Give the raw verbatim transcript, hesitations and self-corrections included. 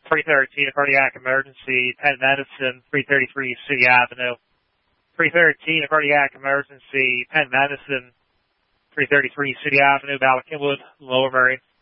three thirteen, a cardiac emergency, Penn Medicine, three thirty-three City Avenue. three thirteen, a cardiac emergency, Penn Medicine, three thirty-three City Avenue, Ballackinwood, Lower Murray.